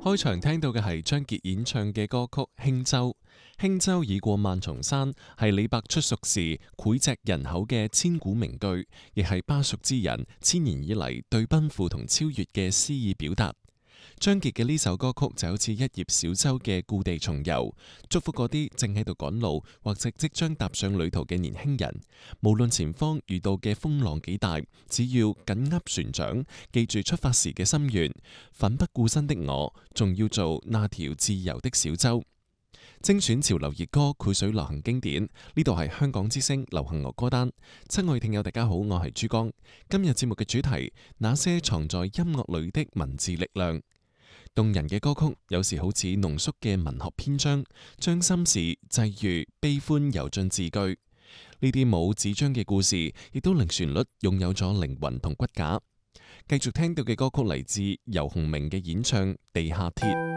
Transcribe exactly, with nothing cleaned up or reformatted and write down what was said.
開場聽到嘅係張傑演唱嘅歌曲《輕舟》，輕舟已過萬重山，係李白出蜀時膾炙人口嘅千古名句，亦係巴蜀之人千年以嚟對奔赴同超越嘅詩意表達。張傑嘅呢首歌曲就好似一葉小舟嘅故地重遊，祝福嗰啲正喺度趕路或者即將踏上旅途嘅年輕人，無論前方遇到嘅風浪幾大，只要緊握船槳，記住出發時嘅心願，奮不顧身的我，仲要做那條自由的小舟。精選潮流熱歌，繪水流行經典，呢度係香港之聲流行樂歌單。親愛聽友大家好，我係珠江。今日節目嘅主題，那些藏在音樂裏的文字力量。動人嘅歌曲有時好似濃縮嘅文學篇章，將心事、際遇、悲歡揉進字句。呢啲冇紙張嘅故事，亦都令旋律擁有咗靈魂同骨架。繼續聽到嘅歌曲嚟自游鴻明嘅演唱《地下鐵》。